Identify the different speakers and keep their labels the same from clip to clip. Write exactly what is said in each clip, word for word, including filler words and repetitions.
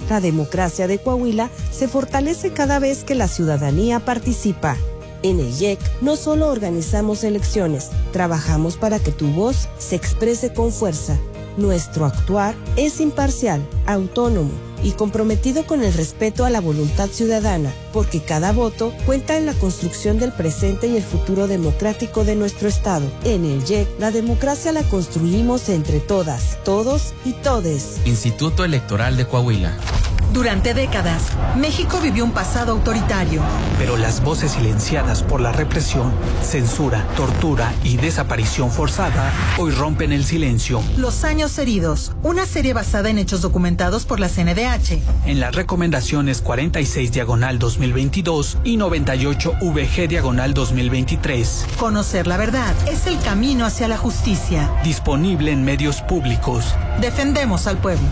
Speaker 1: La democracia de Coahuila se fortalece cada vez que la ciudadanía participa. En el Y E C no solo organizamos elecciones, trabajamos para que tu voz se exprese con fuerza. Nuestro actuar es imparcial, autónomo y comprometido con el respeto a la voluntad ciudadana, porque cada voto cuenta en la construcción del presente y el futuro democrático de nuestro Estado. En el Y E C, la democracia la construimos entre todas, todos y todes.
Speaker 2: Instituto Electoral de Coahuila.
Speaker 3: Durante décadas, México vivió un pasado autoritario.
Speaker 4: Pero las voces silenciadas por la represión, censura, tortura y desaparición forzada hoy rompen el silencio.
Speaker 3: Los años heridos, una serie basada en hechos documentados por la C N D H.
Speaker 4: En las recomendaciones cuarenta y seis diagonal dos mil veintidós y noventa y ocho V G diagonal dos mil veintitrés.
Speaker 3: Conocer la verdad es el camino hacia la justicia.
Speaker 4: Disponible en medios públicos.
Speaker 3: Defendemos al pueblo.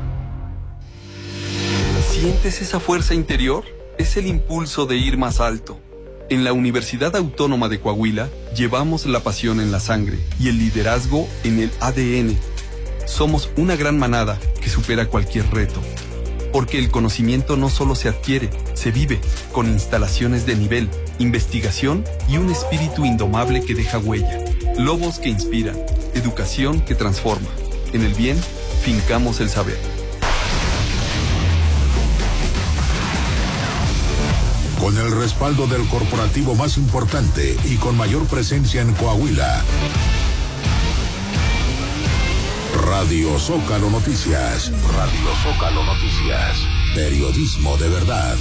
Speaker 5: ¿Sientes esa fuerza interior? Es el impulso de ir más alto. En la Universidad Autónoma de Coahuila llevamos la pasión en la sangre y el liderazgo en el A D N. Somos una gran manada que supera cualquier reto. Porque el conocimiento no solo se adquiere, se vive, con instalaciones de nivel, investigación y un espíritu indomable que deja huella. Lobos que inspiran, educación que transforma. En el bien, fincamos el saber.
Speaker 6: Con el respaldo del corporativo más importante y con mayor presencia en Coahuila. Radio Zócalo Noticias. Radio Zócalo Noticias. Periodismo de verdad.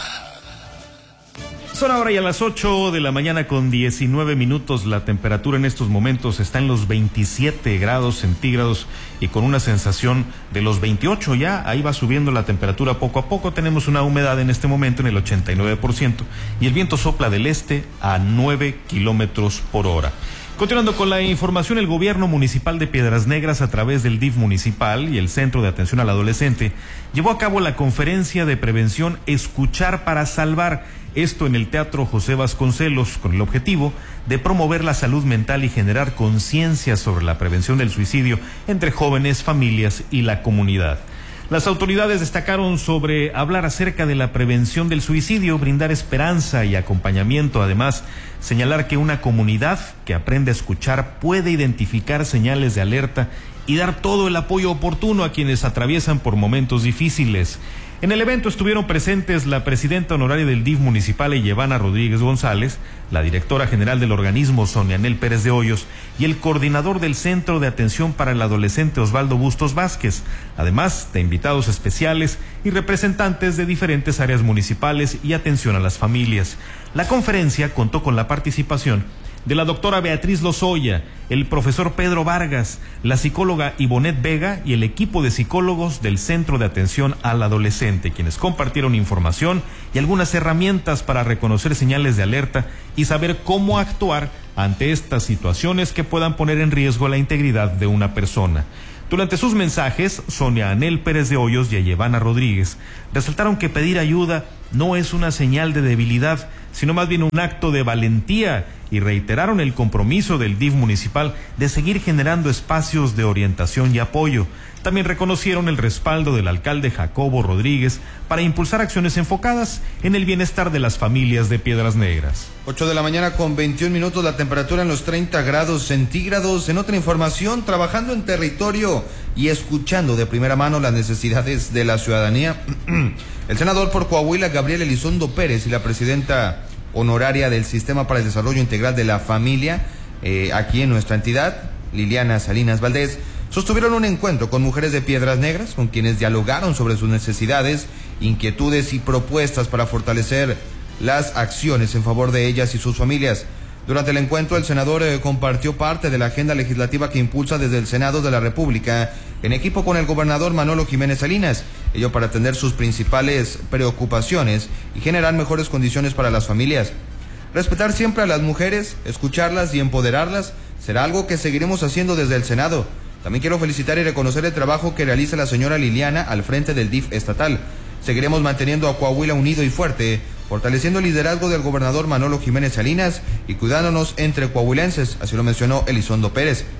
Speaker 7: Son ahora ya las ocho de la mañana con diecinueve minutos. La temperatura en estos momentos está en los veintisiete grados centígrados y con una sensación de los veintiocho ya. Ahí va subiendo la temperatura poco a poco. Tenemos una humedad en este momento en el ochenta y nueve por ciento y el viento sopla del este a nueve kilómetros por hora. Continuando con la información, el gobierno municipal de Piedras Negras, a través del D I F municipal y el Centro de Atención al Adolescente, llevó a cabo la conferencia de prevención Escuchar para Salvar, esto en el Teatro José Vasconcelos, con el objetivo de promover la salud mental y generar conciencia sobre la prevención del suicidio entre jóvenes, familias y la comunidad. Las autoridades destacaron sobre hablar acerca de la prevención del suicidio, brindar esperanza y acompañamiento. Además, señalar que una comunidad que aprende a escuchar puede identificar señales de alerta y dar todo el apoyo oportuno a quienes atraviesan por momentos difíciles. En el evento estuvieron presentes la presidenta honoraria del D I F municipal, Iyevana Rodríguez González, la directora general del organismo, Sonia Anel Pérez de Hoyos, y el coordinador del Centro de Atención para el Adolescente, Osvaldo Bustos Vázquez, además de invitados especiales y representantes de diferentes áreas municipales y atención a las familias. La conferencia contó con la participación de la doctora Beatriz Lozoya, el profesor Pedro Vargas, la psicóloga Ivonnet Vega y el equipo de psicólogos del Centro de Atención al Adolescente, quienes compartieron información y algunas herramientas para reconocer señales de alerta y saber cómo actuar ante estas situaciones que puedan poner en riesgo la integridad de una persona. Durante sus mensajes, Sonia Anel Pérez de Hoyos y Iyevana Rodríguez resaltaron que pedir ayuda no es una señal de debilidad, sino más bien un acto de valentía, y reiteraron el compromiso del D I F municipal de seguir generando espacios de orientación y apoyo. También reconocieron el respaldo del alcalde Jacobo Rodríguez para impulsar acciones enfocadas en el bienestar de las familias de Piedras Negras.
Speaker 8: ocho de la mañana con veintiún minutos, la temperatura en los treinta grados centígrados. En otra información, trabajando en territorio y escuchando de primera mano las necesidades de la ciudadanía, el senador por Coahuila, Gabriel Elizondo Pérez, y la presidenta honoraria del Sistema para el Desarrollo Integral de la Familia, eh, aquí en nuestra entidad, Liliana Salinas Valdés, sostuvieron un encuentro con mujeres de Piedras Negras, con quienes dialogaron sobre sus necesidades, inquietudes y propuestas para fortalecer las acciones en favor de ellas y sus familias. Durante el encuentro, el senador eh, compartió parte de la agenda legislativa que impulsa desde el Senado de la República, en equipo con el gobernador Manolo Jiménez Salinas, ello para atender sus principales preocupaciones y generar mejores condiciones para las familias. Respetar siempre a las mujeres, escucharlas y empoderarlas será algo que seguiremos haciendo desde el Senado. También quiero felicitar y reconocer el trabajo que realiza la señora Liliana al frente del D I F estatal. Seguiremos manteniendo a Coahuila unido y fuerte, fortaleciendo el liderazgo del gobernador Manolo Jiménez Salinas y cuidándonos entre coahuilenses, así lo mencionó Elizondo Pérez.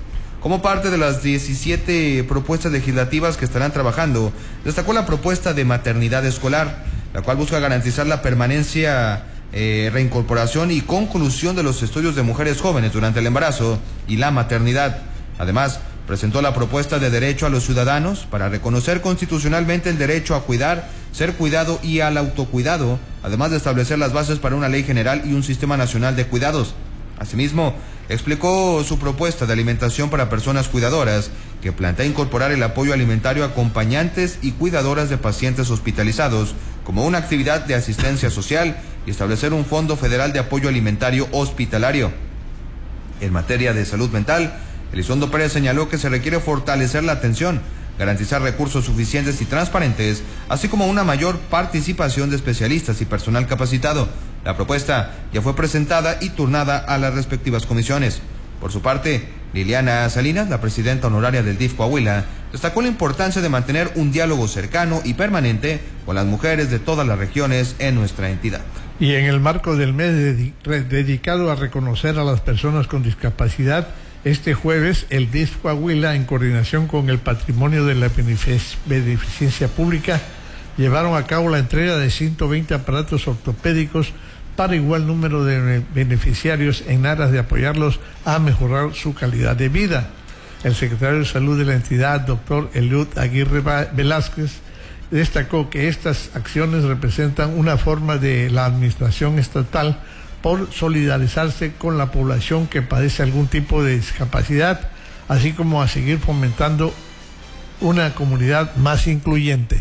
Speaker 8: Como parte de las diecisiete propuestas legislativas que estarán trabajando, destacó la propuesta de maternidad escolar, la cual busca garantizar la permanencia, eh, reincorporación y conclusión de los estudios de mujeres jóvenes durante el embarazo y la maternidad. Además, presentó la propuesta de derecho a los ciudadanos para reconocer constitucionalmente el derecho a cuidar, ser cuidado y al autocuidado, además de establecer las bases para una ley general y un sistema nacional de cuidados. Asimismo, explicó su propuesta de alimentación para personas cuidadoras, que plantea incorporar el apoyo alimentario a acompañantes y cuidadoras de pacientes hospitalizados como una actividad de asistencia social y establecer un fondo federal de apoyo alimentario hospitalario. En materia de salud mental, Elizondo Pérez señaló que se requiere fortalecer la atención, garantizar recursos suficientes y transparentes, así como una mayor participación de especialistas y personal capacitado. La propuesta ya fue presentada y turnada a las respectivas comisiones. Por su parte, Liliana Salinas, la presidenta honoraria del D I F Coahuila, destacó la importancia de mantener un diálogo cercano y permanente con las mujeres de todas las regiones en nuestra entidad.
Speaker 9: Y en el marco del mes dedi- dedicado a reconocer a las personas con discapacidad, este jueves el D I F Coahuila, en coordinación con el Patrimonio de la Benefic- Beneficencia Pública, llevaron a cabo la entrega de ciento veinte aparatos ortopédicos para igual número de beneficiarios en aras de apoyarlos a mejorar su calidad de vida. El secretario de Salud de la entidad, doctor Eliud Aguirre Velázquez, destacó que estas acciones representan una forma de la administración estatal por solidarizarse con la población que padece algún tipo de discapacidad, así como a seguir fomentando una comunidad más incluyente.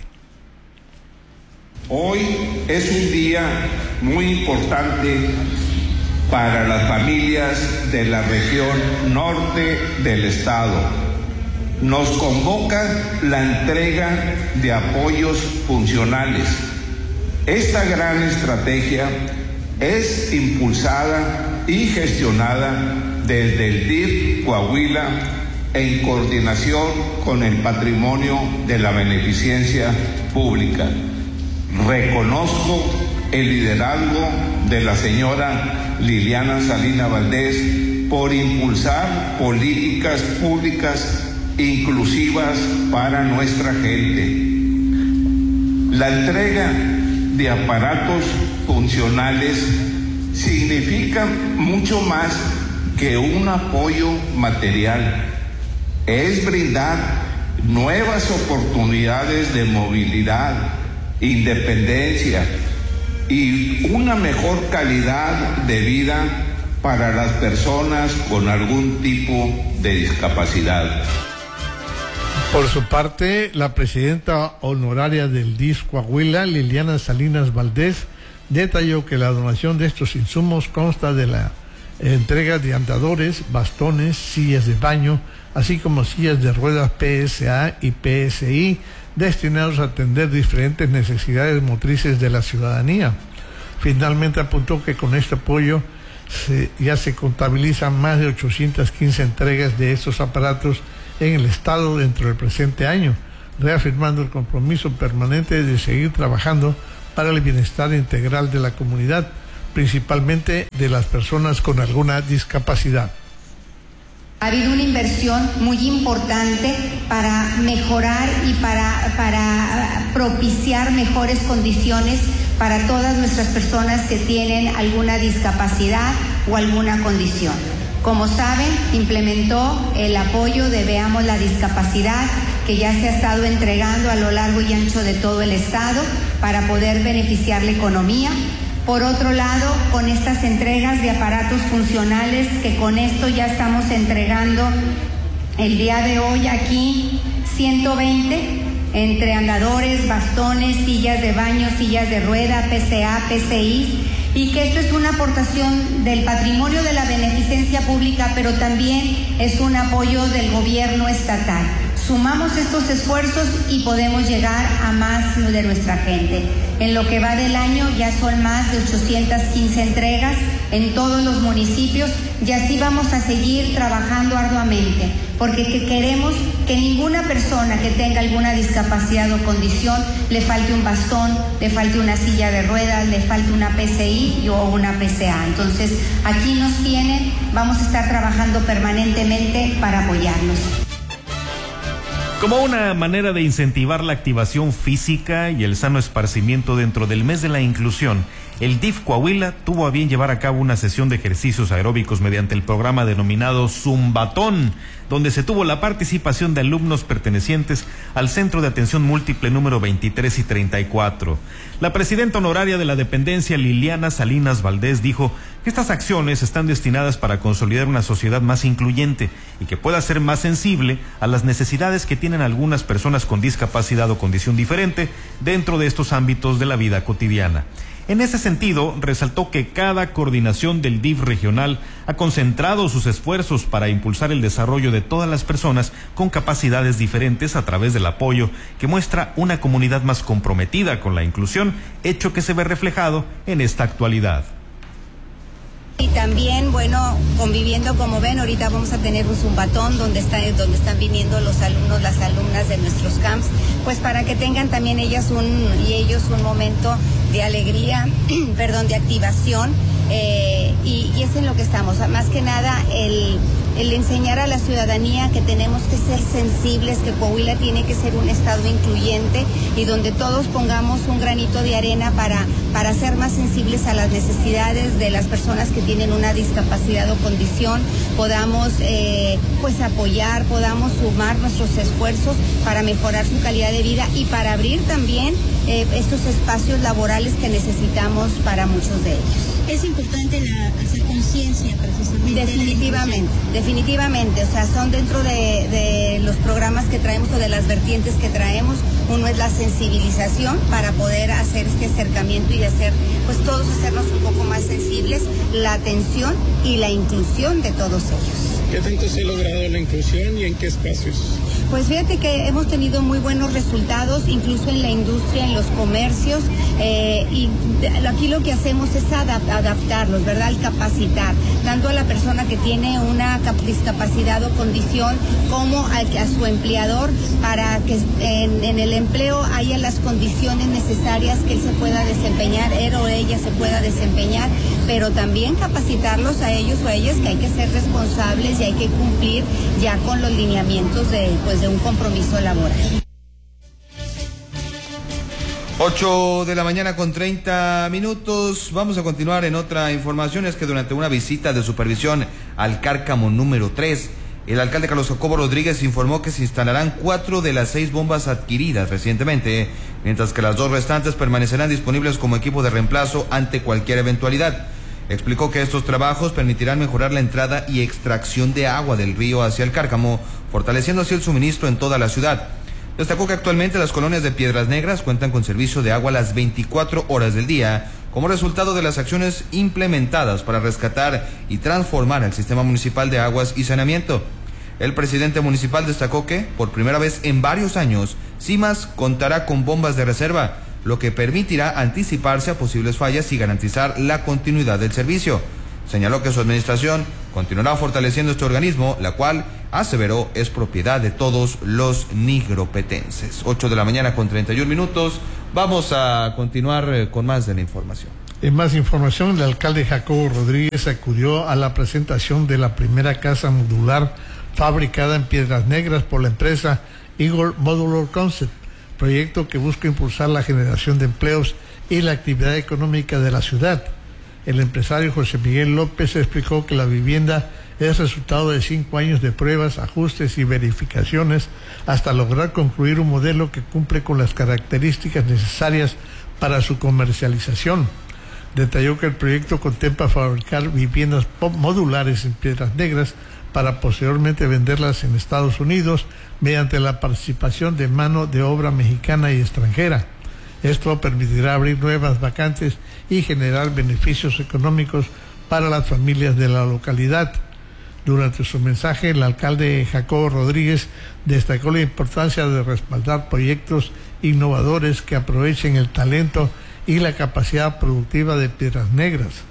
Speaker 10: Hoy es un día muy importante para las familias de la región norte del estado. Nos convoca la entrega de apoyos funcionales. Esta gran estrategia es impulsada y gestionada desde el D I F Coahuila en coordinación con el Patrimonio de la Beneficencia Pública. Reconozco el liderazgo de la señora Liliana Salinas Valdés por impulsar políticas públicas inclusivas para nuestra gente. La entrega de aparatos funcionales significa mucho más que un apoyo material. Es brindar nuevas oportunidades de movilidad, independencia y una mejor calidad de vida para las personas con algún tipo de discapacidad.
Speaker 9: Por su parte, la presidenta honoraria del D I F Coahuila, Liliana Salinas Valdés, detalló que la donación de estos insumos consta de la entrega de andadores, bastones, sillas de baño, así como sillas de ruedas P S A y P S I, destinados a atender diferentes necesidades motrices de la ciudadanía. Finalmente apuntó que con este apoyo se, ya se contabilizan más de ochocientas quince entregas de estos aparatos en el estado dentro del presente año, reafirmando el compromiso permanente de seguir trabajando para el bienestar integral de la comunidad, principalmente de las personas con alguna discapacidad.
Speaker 11: Ha habido una inversión muy importante para mejorar y para, para propiciar mejores condiciones para todas nuestras personas que tienen alguna discapacidad o alguna condición. Como saben, implementó el apoyo de Veamos la Discapacidad, que ya se ha estado entregando a lo largo y ancho de todo el estado para poder beneficiar la economía. Por otro lado, con estas entregas de aparatos funcionales, que con esto ya estamos entregando el día de hoy aquí ciento veinte, entre andadores, bastones, sillas de baño, sillas de rueda, P C A, P C I, y que esto es una aportación del Patrimonio de la Beneficencia Pública, pero también es un apoyo del gobierno estatal. Sumamos estos esfuerzos y podemos llegar a más de nuestra gente. En lo que va del año ya son más de ochocientas quince entregas en todos los municipios, y así vamos a seguir trabajando arduamente, porque que queremos que ninguna persona que tenga alguna discapacidad o condición le falte un bastón, le falte una silla de ruedas, le falte una P C I o una P C A. Entonces, aquí nos tienen, vamos a estar trabajando permanentemente para apoyarlos.
Speaker 7: Como una manera de incentivar la activación física y el sano esparcimiento dentro del mes de la inclusión, el D I F Coahuila tuvo a bien llevar a cabo una sesión de ejercicios aeróbicos mediante el programa denominado Zumbatón, donde se tuvo la participación de alumnos pertenecientes al Centro de Atención Múltiple número veintitrés y treinta y cuatro. La presidenta honoraria de la dependencia, Liliana Salinas Valdés, dijo que estas acciones están destinadas para consolidar una sociedad más incluyente y que pueda ser más sensible a las necesidades que tienen algunas personas con discapacidad o condición diferente dentro de estos ámbitos de la vida cotidiana. En ese sentido, resaltó que cada coordinación del D I F regional ha concentrado sus esfuerzos para impulsar el desarrollo de todas las personas con capacidades diferentes a través del apoyo que muestra una comunidad más comprometida con la inclusión, hecho que se ve reflejado en esta actualidad.
Speaker 12: Y también, bueno, conviviendo, como ven, ahorita vamos a tener un zumbatón donde, está, donde están viniendo los alumnos, las alumnas de nuestros camps, pues para que tengan también ellas un, y ellos un momento de alegría, perdón, de activación, eh, y, y es en lo que estamos. Más que nada, el, el enseñar a la ciudadanía que tenemos que ser sensibles, que Coahuila tiene que ser un estado incluyente y donde todos pongamos un granito de arena para, para ser más sensibles a las necesidades de las personas que tienen una discapacidad o condición, podamos eh, pues apoyar, podamos sumar nuestros esfuerzos para mejorar su calidad de vida y para abrir también eh, estos espacios laborales que necesitamos para muchos de ellos.
Speaker 13: Es importante la, hacer conciencia precisamente.
Speaker 12: Definitivamente, de definitivamente, o sea, son dentro de, de los programas que traemos o de las vertientes que traemos. Uno es la sensibilización para poder hacer este acercamiento y hacer, pues todos hacernos un poco más sensibles, la atención y la inclusión de todos ellos.
Speaker 14: ¿Qué tanto se ha logrado la inclusión y en qué espacios?
Speaker 12: Pues fíjate que hemos tenido muy buenos resultados, incluso en la industria, en los comercios, eh, y aquí lo que hacemos es adap- adaptarlos, ¿verdad? Al capacitar, tanto a la persona que tiene una discapacidad o condición como a, a su empleador, para que en, en el empleo haya las condiciones necesarias que él se pueda desempeñar, él o ella se pueda desempeñar, pero también capacitarlos a ellos o a ellas que hay que ser responsables y hay que cumplir ya con los lineamientos de, pues, de un compromiso laboral.
Speaker 8: ocho de la mañana con treinta minutos. Vamos a continuar en otra información. Es que durante una visita de supervisión al Cárcamo número tres, el alcalde Carlos Jacobo Rodríguez informó que se instalarán cuatro de las seis bombas adquiridas recientemente, mientras que las dos restantes permanecerán disponibles como equipo de reemplazo ante cualquier eventualidad. Explicó que estos trabajos permitirán mejorar la entrada y extracción de agua del río hacia el Cárcamo, fortaleciendo así el suministro en toda la ciudad. Destacó que actualmente las colonias de Piedras Negras cuentan con servicio de agua las veinticuatro horas del día, como resultado de las acciones implementadas para rescatar y transformar el sistema municipal de aguas y saneamiento. El presidente municipal destacó que, por primera vez en varios años, CIMAS contará con bombas de reserva, lo que permitirá anticiparse a posibles fallas y garantizar la continuidad del servicio. Señaló que su administración continuará fortaleciendo este organismo, la cual, aseveró, es propiedad de todos los nigropetenses. ocho de la mañana con treinta y un minutos. Vamos a continuar con más de la información.
Speaker 9: En más información, el alcalde Jacobo Rodríguez acudió a la presentación de la primera casa modular fabricada en Piedras Negras por la empresa Eagle Modular Concept, proyecto que busca impulsar la generación de empleos y la actividad económica de la ciudad. El empresario José Miguel López explicó que la vivienda es resultado de cinco años de pruebas, ajustes y verificaciones hasta lograr concluir un modelo que cumple con las características necesarias para su comercialización. Detalló que el proyecto contempla fabricar viviendas modulares en Piedras Negras para posteriormente venderlas en Estados Unidos mediante la participación de mano de obra mexicana y extranjera. Esto permitirá abrir nuevas vacantes y generar beneficios económicos para las familias de la localidad. Durante su mensaje, el alcalde Jacobo Rodríguez destacó la importancia de respaldar proyectos innovadores que aprovechen el talento y la capacidad productiva de Piedras Negras.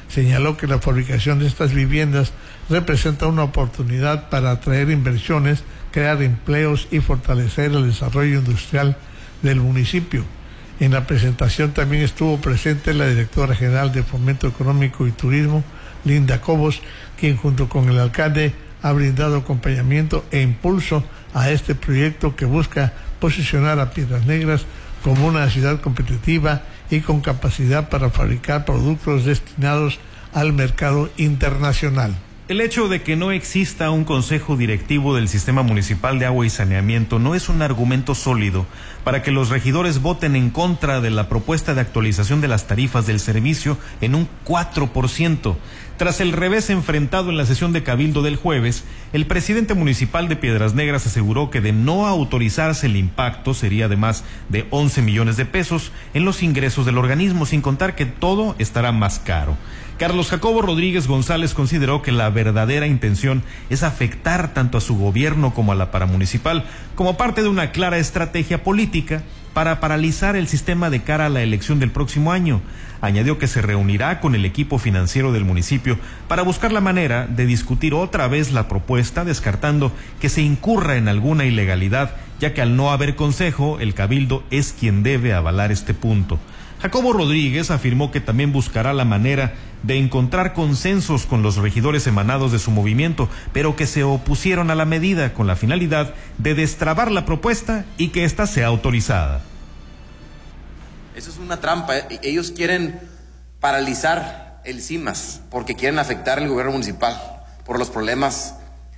Speaker 9: Señaló que la fabricación de estas viviendas representa una oportunidad para atraer inversiones, crear empleos y fortalecer el desarrollo industrial del municipio. En la presentación también estuvo presente la directora general de Fomento Económico y Turismo, Linda Cobos, quien junto con el alcalde ha brindado acompañamiento e impulso a este proyecto que busca posicionar a Piedras Negras como una ciudad competitiva y con capacidad para fabricar productos destinados al mercado internacional.
Speaker 7: El hecho de que no exista un consejo directivo del Sistema Municipal de Agua y Saneamiento no es un argumento sólido para que los regidores voten en contra de la propuesta de actualización de las tarifas del servicio en un cuatro por ciento. Tras el revés enfrentado en la sesión de Cabildo del jueves, el presidente municipal de Piedras Negras aseguró que de no autorizarse el impacto sería de más de once millones de pesos en los ingresos del organismo, sin contar que todo estará más caro. Carlos Jacobo Rodríguez González consideró que la verdadera intención es afectar tanto a su gobierno como a la paramunicipal, como parte de una clara estrategia política para paralizar el sistema de cara a la elección del próximo año. Añadió que se reunirá con el equipo financiero del municipio para buscar la manera de discutir otra vez la propuesta, descartando que se incurra en alguna ilegalidad, ya que al no haber consejo, el Cabildo es quien debe avalar este punto. Jacobo Rodríguez afirmó que también buscará la manera de encontrar consensos con los regidores emanados de su movimiento, pero que se opusieron a la medida con la finalidad de destrabar la propuesta y que ésta sea autorizada.
Speaker 15: Eso es una trampa. Ellos quieren paralizar el CIMAS porque quieren afectar el gobierno municipal por los problemas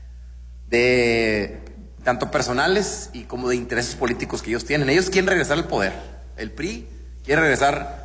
Speaker 15: de tanto personales y como de intereses políticos que ellos tienen. Ellos quieren regresar al poder. El P R I quiere regresar.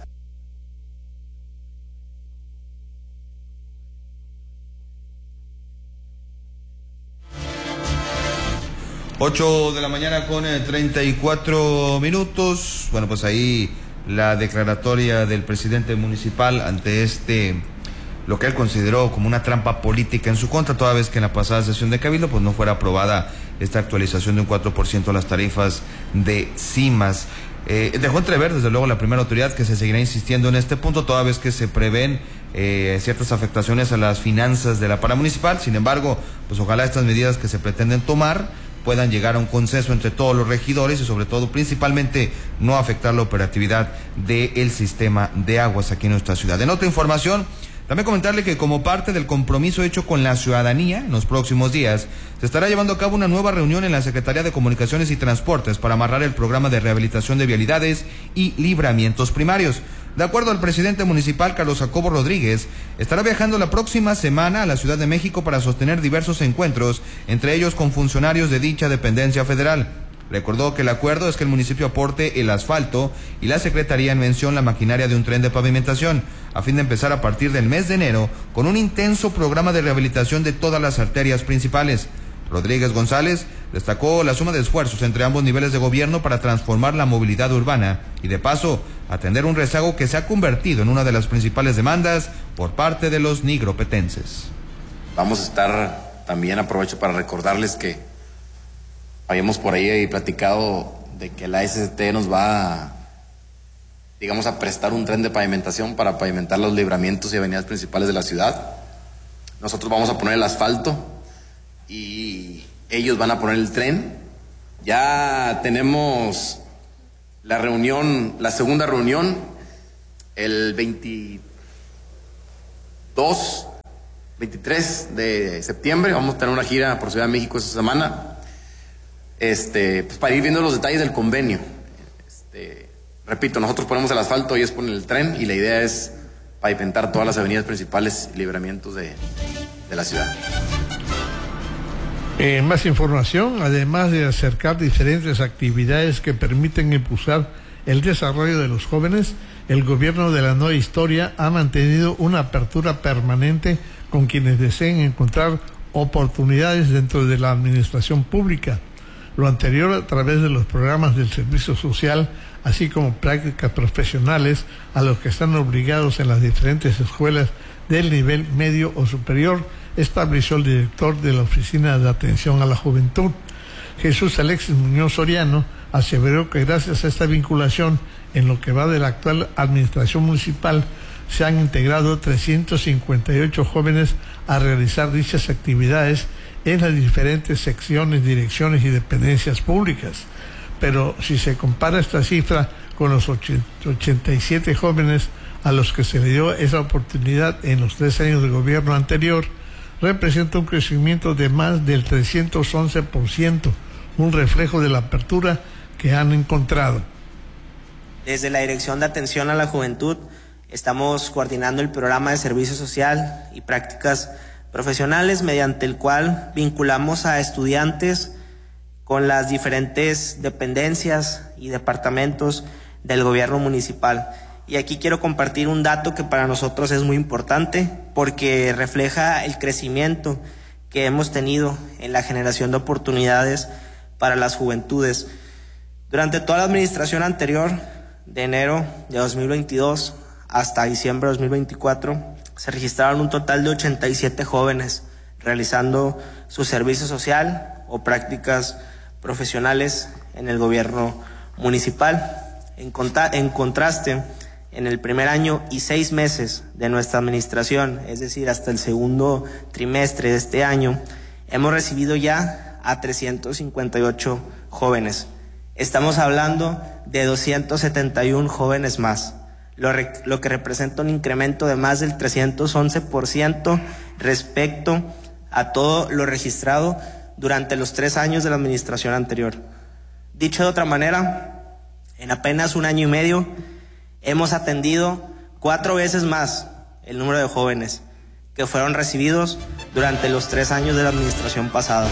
Speaker 8: Ocho de la mañana con eh, treinta y cuatro minutos. Bueno, pues ahí la declaratoria del presidente municipal ante este, lo que él consideró como una trampa política en su contra, toda vez que en la pasada sesión de Cabildo pues no fuera aprobada esta actualización de un cuatro por ciento a las tarifas de CIMAS. Eh, dejó entrever desde luego la primera autoridad que se seguirá insistiendo en este punto, toda vez que se prevén eh, ciertas afectaciones a las finanzas de la paramunicipal. Sin embargo, pues ojalá estas medidas que se pretenden tomar puedan llegar a un consenso entre todos los regidores y sobre todo, principalmente, no afectar la operatividad del sistema de aguas aquí en nuestra ciudad. En otra información, también comentarle que como parte del compromiso hecho con la ciudadanía, en los próximos días se estará llevando a cabo una nueva reunión en la Secretaría de Comunicaciones y Transportes para amarrar el programa de rehabilitación de vialidades y libramientos primarios. De acuerdo al presidente municipal, Carlos Jacobo Rodríguez, estará viajando la próxima semana a la Ciudad de México para sostener diversos encuentros, entre ellos con funcionarios de dicha dependencia federal. Recordó que el acuerdo es que el municipio aporte el asfalto y la Secretaría en mención la maquinaria de un tren de pavimentación, a fin de empezar a partir del mes de enero con un intenso programa de rehabilitación de todas las arterias principales. Rodríguez González destacó la suma de esfuerzos entre ambos niveles de gobierno para transformar la movilidad urbana y de paso atender un rezago que se ha convertido en una de las principales demandas por parte de los nigropetenses.
Speaker 15: Vamos a estar también, aprovecho para recordarles que habíamos por ahí platicado de que la S C T nos va a, digamos, a prestar un tren de pavimentación para pavimentar los libramientos y avenidas principales de la ciudad. Nosotros vamos a poner el asfalto y ellos van a poner el tren. Ya tenemos la reunión, la segunda reunión, el veintidós, veintitrés de septiembre. Vamos a tener una gira por Ciudad de México esta semana, este, pues para ir viendo los detalles del convenio. Este, repito, nosotros ponemos el asfalto, ellos ponen el tren y la idea es pavimentar todas las avenidas principales y libramientos de, de la ciudad.
Speaker 9: Eh, más información, además de acercar diferentes actividades que permiten impulsar el desarrollo de los jóvenes, el gobierno de la Nueva Historia ha mantenido una apertura permanente con quienes deseen encontrar oportunidades dentro de la administración pública. Lo anterior a través de los programas del servicio social, así como prácticas profesionales a los que están obligados en las diferentes escuelas del nivel medio o superior, estableció el director de la Oficina de Atención a la Juventud. Jesús Alexis Muñoz Soriano aseveró que gracias a esta vinculación en lo que va de la actual administración municipal, se han integrado trescientos cincuenta y ocho jóvenes a realizar dichas actividades en las diferentes secciones, direcciones y dependencias públicas. Pero si se compara esta cifra con los ochenta y siete jóvenes a los que se le dio esa oportunidad en los tres años de gobierno anterior, representa un crecimiento de más del trescientos once por ciento, un reflejo de la apertura que han encontrado.
Speaker 16: Desde la Dirección de Atención a la Juventud estamos coordinando el programa de servicio social y prácticas profesionales, mediante el cual vinculamos a estudiantes con las diferentes dependencias y departamentos del gobierno municipal. Y aquí quiero compartir un dato que para nosotros es muy importante porque refleja el crecimiento que hemos tenido en la generación de oportunidades para las juventudes. Durante toda la administración anterior, de enero de dos mil veintidós hasta diciembre de dos mil veinticuatro, se registraron un total de ochenta y siete jóvenes realizando su servicio social o prácticas profesionales en el gobierno municipal. En, contra- en contraste, en el primer año y seis meses de nuestra administración, es decir, hasta el segundo trimestre de este año, hemos recibido ya a trescientos cincuenta y ocho jóvenes. Estamos hablando de doscientos setenta y uno jóvenes más, lo, re- lo que representa un incremento de más del trescientos once por ciento respecto a todo lo registrado durante los tres años de la administración anterior. Dicho de otra manera, en apenas un año y medio hemos atendido cuatro veces más el número de jóvenes que fueron recibidos durante los tres años de la administración pasada.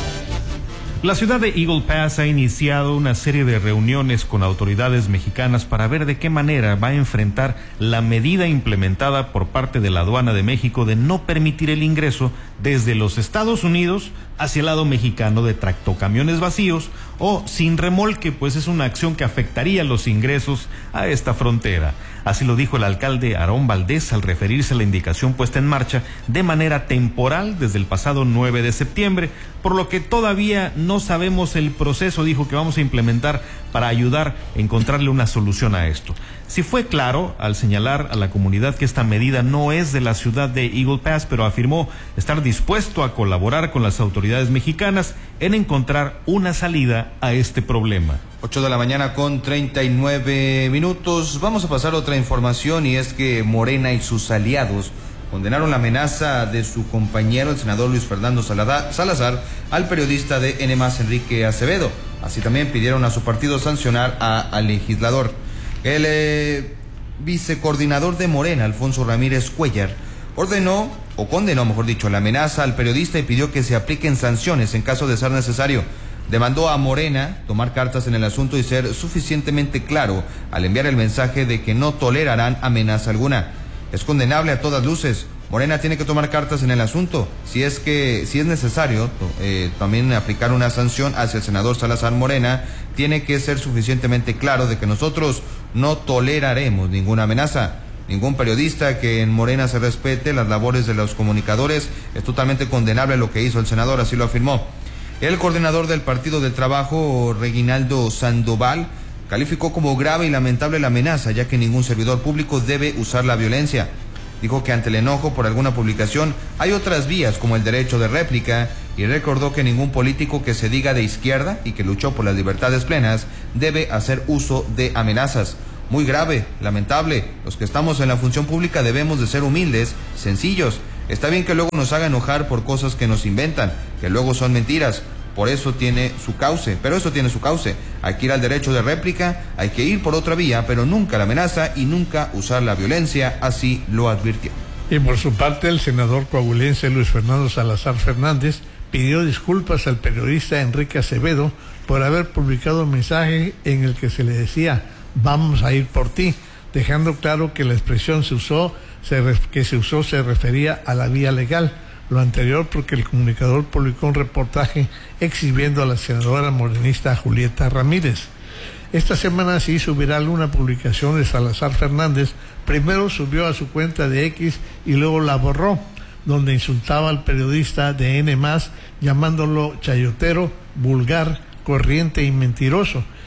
Speaker 7: La ciudad de Eagle Pass ha iniciado una serie de reuniones con autoridades mexicanas para ver de qué manera va a enfrentar la medida implementada por parte de la Aduana de México de no permitir el ingreso desde los Estados Unidos hacia el lado mexicano de tractocamiones vacíos o sin remolque, pues es una acción que afectaría los ingresos a esta frontera. Así lo dijo el alcalde Aarón Valdés al referirse a la indicación puesta en marcha de manera temporal desde el pasado nueve de septiembre, por lo que todavía no sabemos el proceso, dijo, que vamos a implementar para ayudar a encontrarle una solución a esto. Sí fue claro al señalar a la comunidad que esta medida no es de la ciudad de Eagle Pass, pero afirmó estar dispuesto a colaborar con las autoridades mexicanas en encontrar una salida a este problema.
Speaker 8: ocho de la mañana con treinta y nueve minutos. Vamos a pasar a otra información, y es que Morena y sus aliados condenaron la amenaza de su compañero, el senador Luis Fernando Salazar, al periodista de N más, Enrique Acevedo. Así también pidieron a su partido sancionar a, al legislador. El eh, vicecoordinador de Morena, Alfonso Ramírez Cuellar, ordenó, o condenó, mejor dicho, la amenaza al periodista y pidió que se apliquen sanciones en caso de ser necesario. Demandó a Morena tomar cartas en el asunto y ser suficientemente claro al enviar el mensaje de que no tolerarán amenaza alguna. Es condenable a todas luces. Morena tiene que tomar cartas en el asunto. Si es que, si es necesario, eh, también aplicar una sanción hacia el senador Salazar Morena, tiene que ser suficientemente claro de que nosotros no toleraremos ninguna amenaza. Ningún periodista que en Morena se respete las labores de los comunicadores. Es totalmente condenable lo que hizo el senador, así lo afirmó. El coordinador del Partido del Trabajo, Reginaldo Sandoval, calificó como grave y lamentable la amenaza, ya que ningún servidor público debe usar la violencia. Dijo que ante el enojo por alguna publicación hay otras vías como el derecho de réplica, y recordó que ningún político que se diga de izquierda y que luchó por las libertades plenas debe hacer uso de amenazas. Muy grave, lamentable. Los que estamos en la función pública debemos de ser humildes, sencillos. Está bien que luego nos haga enojar por cosas que nos inventan, que luego son mentiras. Por eso tiene su cauce, pero eso tiene su cauce. Hay que ir al derecho de réplica, hay que ir por otra vía, pero nunca la amenaza y nunca usar la violencia, así lo advirtió.
Speaker 9: Y por su parte, el senador coahuilense Luis Fernando Salazar Fernández pidió disculpas al periodista Enrique Acevedo por haber publicado un mensaje en el que se le decía "vamos a ir por ti", dejando claro que la expresión se usó, se ref, que se usó se refería a la vía legal. Lo anterior porque el comunicador publicó un reportaje exhibiendo a la senadora morenista Julieta Ramírez. Esta semana se hizo viral una publicación de Salazar Fernández. Primero subió a su cuenta de X y luego la borró, donde insultaba al periodista de N más, llamándolo chayotero, vulgar, corriente y mentiroso.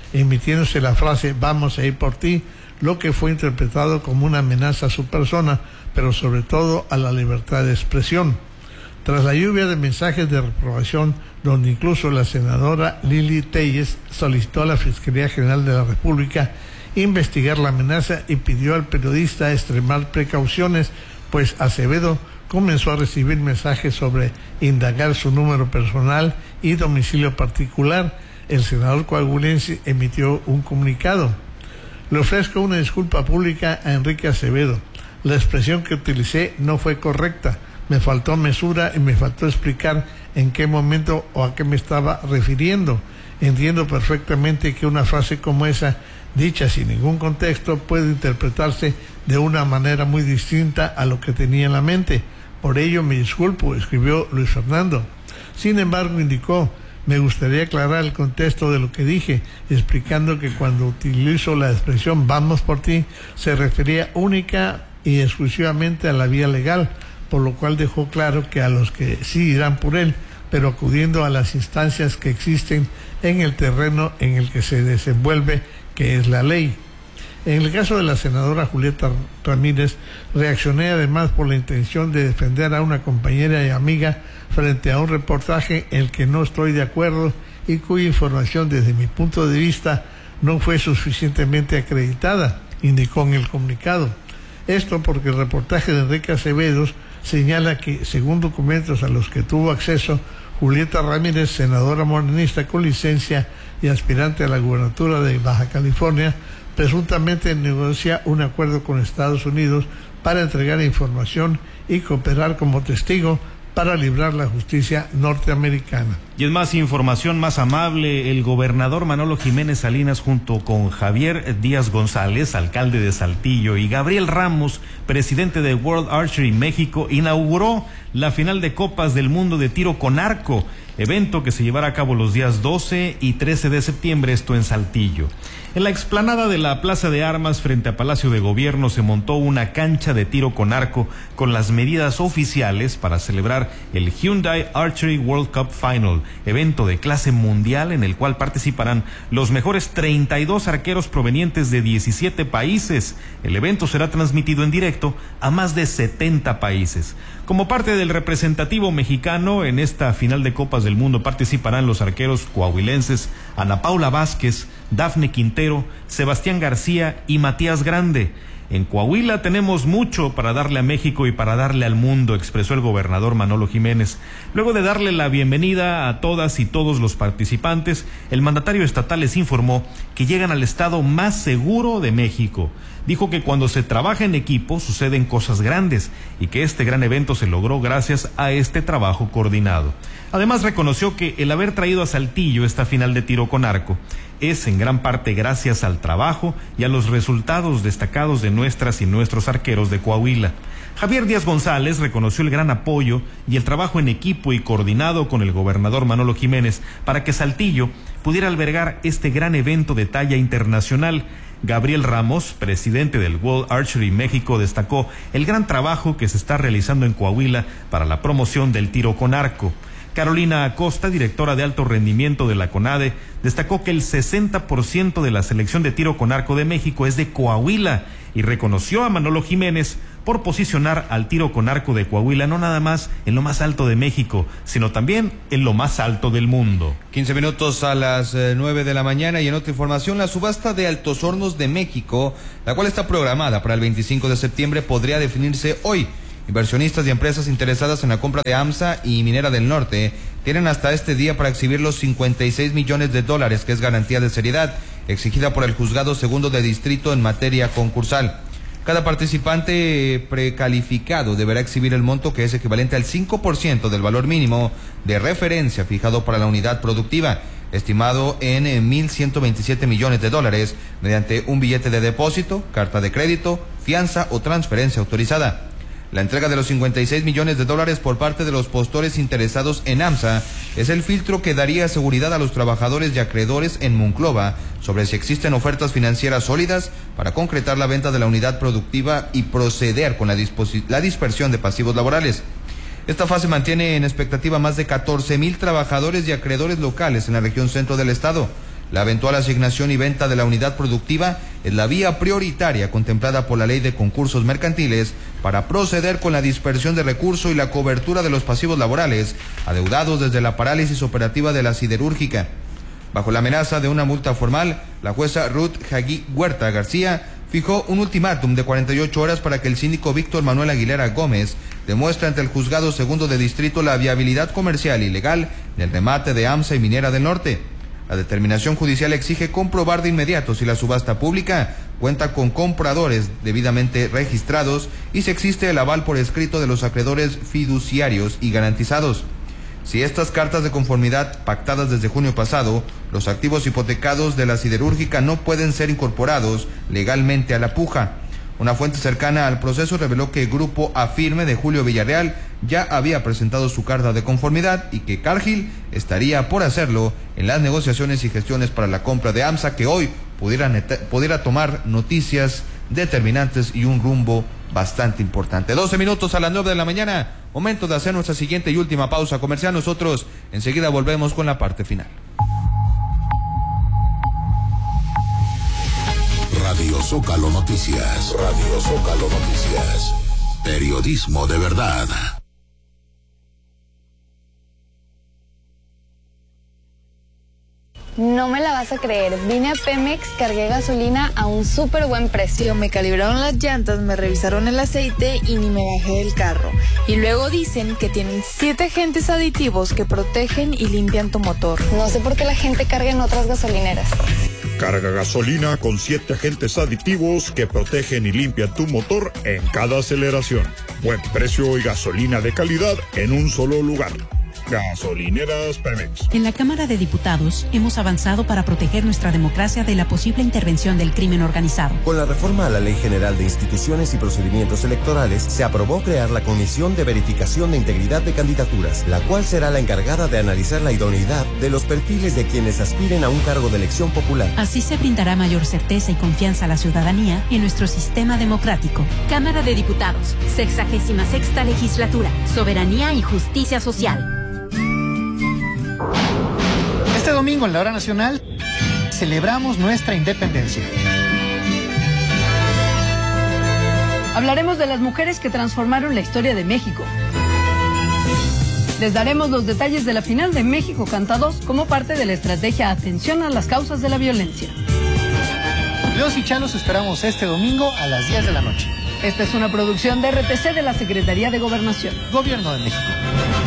Speaker 9: emitiéndose la frase "vamos a ir por ti", lo que fue interpretado como una amenaza a su persona, pero sobre todo a la libertad de expresión. Tras la lluvia de mensajes de reprobación, donde incluso la senadora Lili Telles solicitó a la Fiscalía General de la República investigar la amenaza y pidió al periodista extremar precauciones, pues Acevedo comenzó a recibir mensajes sobre indagar su número personal y domicilio particular. El senador coahuilense emitió un comunicado. Le ofrezco una disculpa pública a Enrique Acevedo. La expresión que utilicé no fue correcta. Me faltó mesura y me faltó explicar en qué momento o a qué me estaba refiriendo. Entiendo perfectamente que una frase como esa, dicha sin ningún contexto, puede interpretarse de una manera muy distinta a lo que tenía en la mente. Por ello me disculpo, escribió Luis Fernando. Sin embargo, indicó: me gustaría aclarar el contexto de lo que dije, explicando que cuando utilizo la expresión "vamos por ti", se refería única y exclusivamente a la vía legal, por lo cual dejó claro que a los que sí irán por él, pero acudiendo a las instancias que existen en el terreno en el que se desenvuelve, que es la ley. En el caso de la senadora Julieta Ramírez, reaccioné además por la intención de defender a una compañera y amiga frente a un reportaje en el que no estoy de acuerdo y cuya información desde mi punto de vista no fue suficientemente acreditada, indicó en el comunicado. Esto porque el reportaje de Enrique Acevedo señala que, según documentos a los que tuvo acceso, Julieta Ramírez, senadora morenista con licencia y aspirante a la gubernatura de Baja California, presuntamente negocia un acuerdo con Estados Unidos para entregar información y cooperar como testigo para librar la justicia norteamericana.
Speaker 7: Y es más información más amable, el gobernador Manolo Jiménez Salinas junto con Javier Díaz González, alcalde de Saltillo, y Gabriel Ramos, presidente de World Archery México, inauguró la final de Copas del Mundo de Tiro con Arco, evento que se llevará a cabo los días doce y trece de septiembre, esto en Saltillo. En la explanada de la Plaza de Armas frente a Palacio de Gobierno se montó una cancha de tiro con arco con las medidas oficiales para celebrar el Hyundai Archery World Cup Final, evento de clase mundial en el cual participarán los mejores treinta y dos arqueros provenientes de diecisiete países. El evento será transmitido en directo a más de setenta países. Como parte del representativo mexicano, en esta final de Copas del Mundo participarán los arqueros coahuilenses Ana Paula Vázquez, Dafne Quintero, Sebastián García y Matías Grande. En Coahuila tenemos mucho para darle a México y para darle al mundo, expresó el gobernador Manolo Jiménez. Luego de darle la bienvenida a todas y todos los participantes, el mandatario estatal les informó que llegan al estado más seguro de México. Dijo que cuando se trabaja en equipo suceden cosas grandes y que este gran evento se logró gracias a este trabajo coordinado. Además reconoció que el haber traído a Saltillo esta final de tiro con arco es en gran parte gracias al trabajo y a los resultados destacados de nuestras y nuestros arqueros de Coahuila. Javier Díaz González reconoció el gran apoyo y el trabajo en equipo y coordinado con el gobernador Manolo Jiménez para que Saltillo pudiera albergar este gran evento de talla internacional. Gabriel Ramos, presidente del World Archery México, destacó el gran trabajo que se está realizando en Coahuila para la promoción del tiro con arco. Carolina Acosta, directora de alto rendimiento de la CONADE, destacó que el sesenta por ciento de la selección de tiro con arco de México es de Coahuila y reconoció a Manolo Jiménez por posicionar al tiro con arco de Coahuila no nada más en lo más alto de México, sino también en lo más alto del mundo.
Speaker 8: quince minutos a las eh, nueve de la mañana y en otra información, la subasta de Altos Hornos de México, la cual está programada para el veinticinco de septiembre, podría definirse hoy. Inversionistas y empresas interesadas en la compra de AMSA y Minera del Norte tienen hasta este día para exhibir los cincuenta y seis millones de dólares, que es garantía de seriedad, exigida por el Juzgado Segundo de Distrito en materia concursal. Cada participante precalificado deberá exhibir el monto que es equivalente al cinco por ciento del valor mínimo de referencia fijado para la unidad productiva, estimado en mil ciento veintisiete millones de dólares, mediante un billete de depósito, carta de crédito, fianza o transferencia autorizada. La entrega de los cincuenta y seis millones de dólares por parte de los postores interesados en AMSA es el filtro que daría seguridad a los trabajadores y acreedores en Monclova sobre si existen ofertas financieras sólidas para concretar la venta de la unidad productiva y proceder con la, la dispersión de pasivos laborales. Esta fase mantiene en expectativa más de catorce mil trabajadores y acreedores locales en la región centro del estado. La eventual asignación y venta de la unidad productiva es la vía prioritaria contemplada por la Ley de Concursos Mercantiles para proceder con la dispersión de recursos y la cobertura de los pasivos laborales adeudados desde la parálisis operativa de la siderúrgica. Bajo la amenaza de una multa formal, la jueza Ruth Jagui Huerta García fijó un ultimátum de cuarenta y ocho horas para que el síndico Víctor Manuel Aguilera Gómez demuestre ante el juzgado segundo de distrito la viabilidad comercial y legal del remate de AMSA y Minera del Norte. La determinación judicial exige comprobar de inmediato si la subasta pública cuenta con compradores debidamente registrados y si existe el aval por escrito de los acreedores fiduciarios y garantizados. Si estas cartas de conformidad pactadas desde junio pasado, los activos hipotecados de la siderúrgica no pueden ser incorporados legalmente a la puja. Una fuente cercana al proceso reveló que el grupo Afirme de Julio Villarreal ya había presentado su carta de conformidad y que Cargill estaría por hacerlo en las negociaciones y gestiones para la compra de AMSA, que hoy pudiera, pudiera tomar noticias determinantes y un rumbo bastante importante. doce minutos a las nueve de la mañana, momento de hacer nuestra siguiente y última pausa comercial. Nosotros enseguida volvemos con la parte final.
Speaker 6: Radio Zócalo Noticias. Radio Zócalo Noticias. Periodismo de verdad.
Speaker 17: No me la vas a creer, vine a Pemex, cargué gasolina a un súper buen precio. Me calibraron las llantas, me revisaron el aceite y ni me bajé del carro. Y luego dicen que tienen siete agentes aditivos que protegen y limpian tu motor. No sé por qué la gente carga en otras gasolineras.
Speaker 18: Carga gasolina con siete agentes aditivos que protegen y limpian tu motor en cada aceleración. Buen precio y gasolina de calidad en un solo lugar. Gasolineras Pemex.
Speaker 19: En la Cámara de Diputados hemos avanzado para proteger nuestra democracia de la posible intervención del crimen organizado.
Speaker 20: Con la reforma a la Ley General de Instituciones y Procedimientos Electorales, se aprobó crear la Comisión de Verificación de Integridad de Candidaturas, la cual será la encargada de analizar la idoneidad de los perfiles de quienes aspiren a un cargo de elección popular.
Speaker 19: Así se brindará mayor certeza y confianza a la ciudadanía en nuestro sistema democrático.
Speaker 21: Cámara de Diputados, sexagésima sexta legislatura, soberanía y justicia social.
Speaker 22: Este domingo en la hora nacional celebramos nuestra independencia.
Speaker 23: Hablaremos de las mujeres que transformaron la historia de México. Les daremos los detalles de la final de México Canta dos como parte de la estrategia Atención a las Causas de la Violencia.
Speaker 22: Los y Chalos esperamos este domingo a las diez de la noche.
Speaker 23: Esta es una producción de R T C de la Secretaría de Gobernación.
Speaker 22: Gobierno de México.